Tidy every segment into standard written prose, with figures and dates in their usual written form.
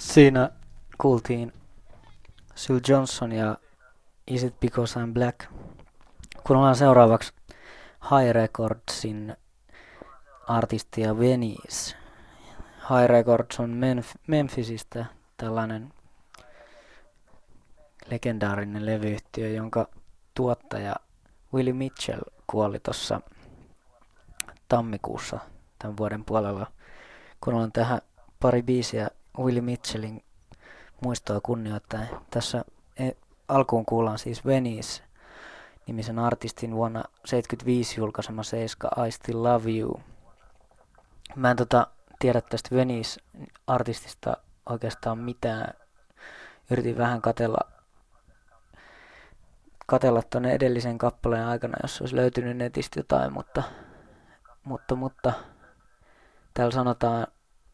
Siinä kuultiin Syl Johnson ja Is It Because I'm Black. Kun ollaan seuraavaksi High Recordsin artistia Venice. High Records on Memphisistä tällainen legendaarinen levyyhtiö, jonka tuottaja Willie Mitchell kuoli tuossa tammikuussa tämän vuoden puolella. Kun on tähän pari biisiä Willie Mitchellin muistoa kunnioittaen. Tässä alkuun kuullaan siis Venice-nimisen artistin vuonna 1975 julkaisema seiska I Still Love You. Mä en tiedä tästä Venice-artistista oikeastaan mitään. Yritin vähän katella tuonne edellisen kappaleen aikana, jos olisi löytynyt netistä jotain, mutta täällä sanotaan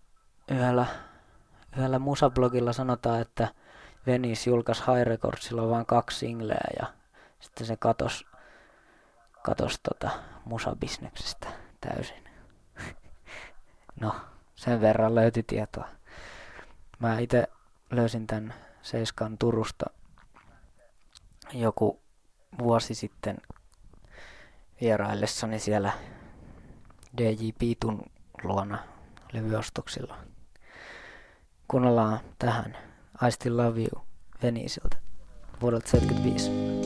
yhdellä musablogilla sanotaan, että Venice julkaisi High Recordsilla vain 2 singleä ja sitten se katos musabisneksestä täysin. No, sen verran löytyi tietoa. Mä itse löysin tän seiskan Turusta joku vuosi sitten vieraillessani siellä DJ Pitun luona levyostoksilla. Kuunnellaan tähän I Still Love You Veniceltä vuodelta 1975.